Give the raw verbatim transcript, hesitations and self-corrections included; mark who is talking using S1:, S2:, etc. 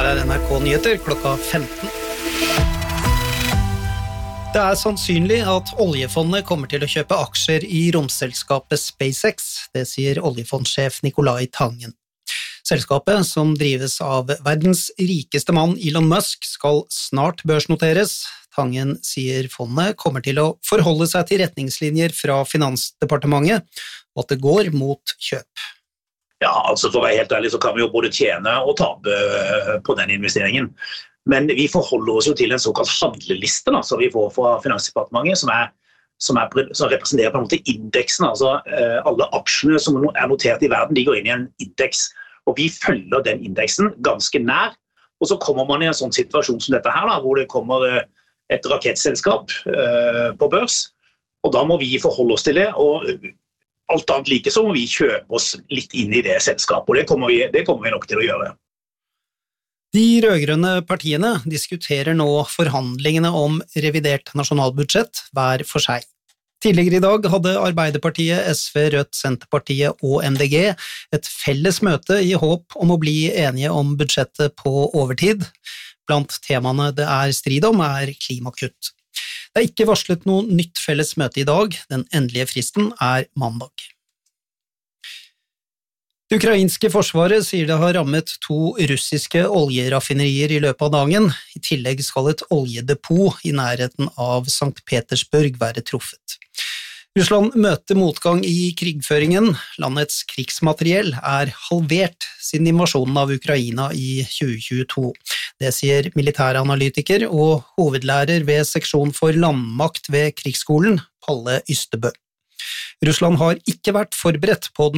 S1: Her er N R K Nyheter klokka femten. Det er sannsynlig at oljefondet kommer til å kjøpe aksjer i romselskapet SpaceX, det sier oljefondsjef Nicolai Tangen. Selskapet, som drives av verdens rikeste mann Elon Musk, skal snart børsnoteres. Tangen sier fondet kommer til å forholde seg til retningslinjer fra Finansdepartementet, og at det går mot kjøp.
S2: Ja, altså for å være helt ærlig så kan vi jo både tjene og tape på den investeringen. Men vi forholder oss jo til en såkalt handleliste da, som vi får fra Finansdepartementet, som, er, som, er, som representerer på en måte indeksen. Altså alle aksjene som er notert i verden, de går inn i en indeks. Og vi følger den indeksen ganske nær. Og så kommer man i en sånn situasjon som dette her, da, hvor det kommer et rakettselskap uh, på børs. Og da må vi forholde oss til det, og alt annet like så må vi kjøpe oss litt inn i det selskapet, og det kommer vi, det kommer vi nok til å gjøre.
S1: De rødgrønne partiene diskuterer nå forhandlingene om revidert nasjonalbudsjett hver for seg. Tidligere i dag hadde Arbeiderpartiet, S V, Rødt, Senterpartiet og M D G et felles møte i håp om å bli enige om budsjettet på overtid. Blant temaene det er strid om er klimakutt. Det er ikke varslet noe nytt felles møte i dag, den endelige fristen er mandag. Det ukrainske forsvaret sier det har rammet to russiske oljeraffinerier i løpet av dagen. I tillegg skal et oljedepot i nærheten av Sankt Petersburg være truffet. Russland møter motgang i krigføringen. Landets krigsmateriell er halvert siden invasjonen av Ukraina i tjue tjueto. Det sier militæranalytiker og hovedlærer ved seksjon for landmakt ved krigsskolen, Palle Ystebø. Russland har ikke vært forberedt på den